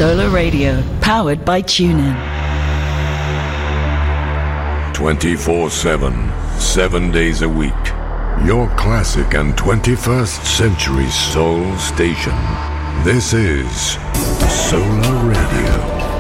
Solar Radio, powered by TuneIn. 24/7, 7 days a week. Your classic and 21st century soul station. This is Solar Radio.